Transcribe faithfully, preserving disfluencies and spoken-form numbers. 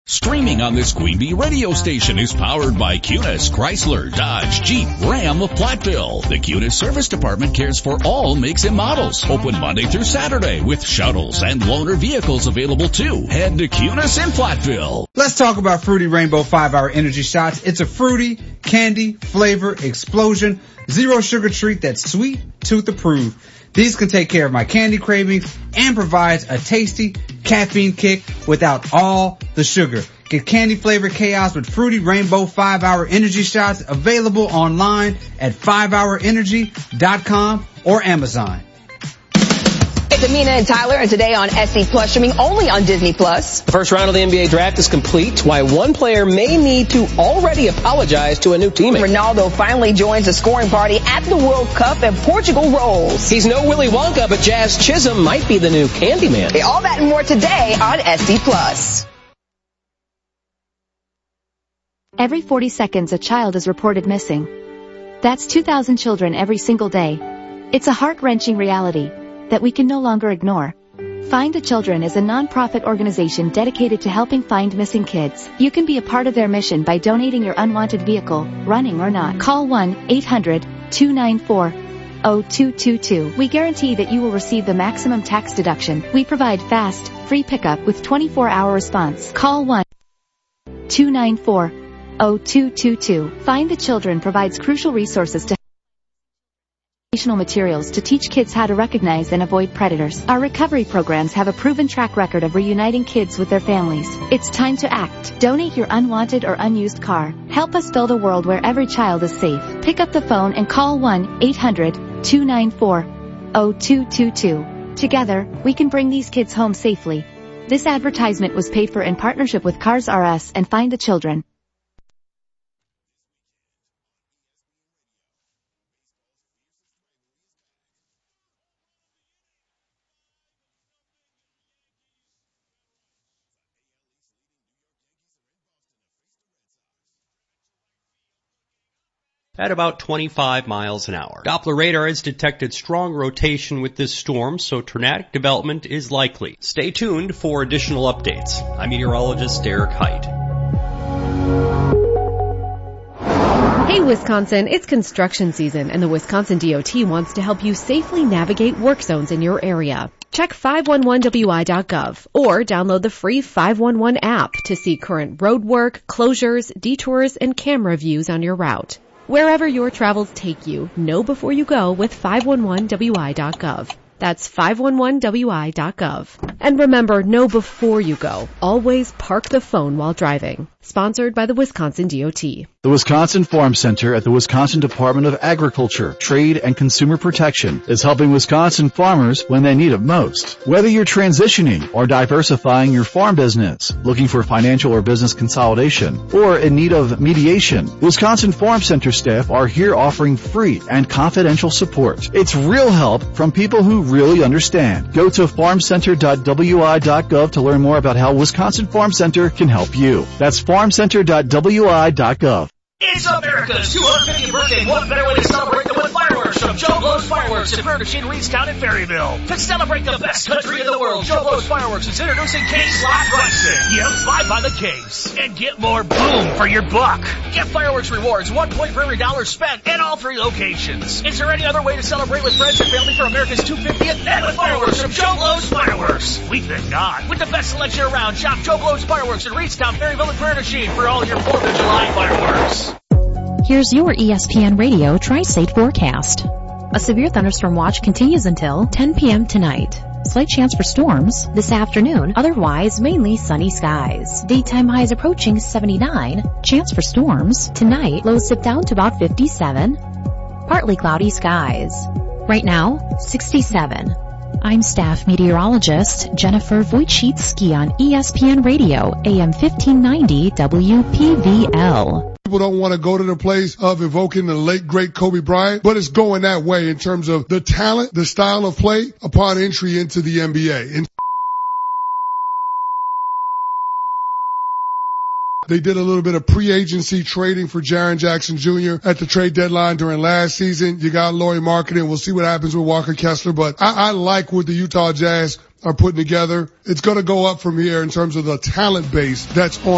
Streaming on this Queen Bee radio station is powered by Cunis, Chrysler, Dodge, Jeep, Ram of Platteville. The Cunis Service Department cares for all makes and models. Open Monday through Saturday with shuttles and loaner vehicles available too. Head to Cunis in Platteville. Let's talk about Fruity Rainbow five hour Energy Shots. It's a fruity, candy, flavor, explosion, zero sugar treat that's sweet, tooth approved. These can take care of my candy cravings and provides a tasty caffeine kick without all the sugar. Get candy flavored chaos with Fruity Rainbow five hour Energy Shots, available online at five hour energy dot com or Amazon. It's Amina and Tyler, and today on S C Plus, streaming only on Disney Plus. The first round of the N B A draft is complete. Why one player may need to already apologize to a new teammate. Ronaldo finally joins the scoring party at the World Cup, and Portugal rolls. He's no Willy Wonka, but Jazz Chisholm might be the new Candyman. All that and more today on S C Plus. Every forty seconds a child is reported missing. That's two thousand children every single day. It's a heart-wrenching reality that we can no longer ignore. Find the Children is a non-profit organization dedicated to helping find missing kids. You can be a part of their mission by donating your unwanted vehicle, running or not. Call one eight hundred two nine four zero two two two. We guarantee that you will receive the maximum tax deduction. We provide fast, free pickup with twenty-four hour response. Call one two nine four zero two two two. Find the Children provides crucial resources to educational materials to teach kids how to recognize and avoid predators. Our recovery programs have a proven track record of reuniting kids with their families. It's time to act. Donate your unwanted or unused car. Help us build a world where every child is safe. Pick up the phone and call one eight hundred two nine four zero two two two. Together, we can bring these kids home safely. This advertisement was paid for in partnership with Cars R Us and Find the Children. At about twenty-five miles an hour. Doppler radar has detected strong rotation with this storm, so tornadic development is likely. Stay tuned for additional updates. I'm meteorologist Derek Height. Hey Wisconsin, it's construction season and the Wisconsin D O T wants to help you safely navigate work zones in your area. Check five one one W I dot gov or download the free five one one app to see current road work, closures, detours, and camera views on your route. Wherever your travels take you, know before you go with five one one W I dot gov. That's five one one W I dot gov. And remember, know before you go. Always park the phone while driving. Sponsored by the Wisconsin D O T. The Wisconsin Farm Center at the Wisconsin Department of Agriculture, Trade, and Consumer Protection is helping Wisconsin farmers when they need it most. Whether you're transitioning or diversifying your farm business, looking for financial or business consolidation, or in need of mediation, Wisconsin Farm Center staff are here offering free and confidential support. It's real help from people who really understand. Go to farm center dot w i dot gov to learn more about how Wisconsin Farm Center can help you. That's farm center dot w i dot gov. It's America's two hundred fiftieth birthday. What better way to celebrate than with fireworks from Joe Blow's Fireworks in Furnish in Reedstown and Ferryville. To celebrate the best country in the world, Joe Blow's Fireworks is introducing Case Lot Pricing. Yep, buy by the case and get more boom for your buck. Get fireworks rewards, one point for every dollar spent at all three locations. Is there any other way to celebrate with friends and family for America's two hundred fiftieth and with fireworks from Joe Blow's Fireworks? We think not. With the best selection around, shop Joe Blow's Fireworks in Reedstown, Ferryville, and Furnish for all your fourth of July fireworks. Here's your E S P N Radio Tri-State forecast. A severe thunderstorm watch continues until ten p.m. tonight. Slight chance for storms this afternoon, otherwise mainly sunny skies. Daytime highs approaching seventy-nine. Chance for storms tonight, lows dip down to about fifty-seven. Partly cloudy skies. Right now, sixty-seven. I'm staff meteorologist Jennifer Wojcicki on E S P N Radio, A M fifteen ninety W P V L. People don't want to go to the place of evoking the late, great Kobe Bryant, but it's going that way in terms of the talent, the style of play upon entry into the N B A. And they did a little bit of pre-agency trading for Jaren Jackson Junior at the trade deadline during last season. You got Lauri Markkanen. We'll see what happens with Walker Kessler, but I, I like what the Utah Jazz are putting together. It's going to go up from here in terms of the talent base that's on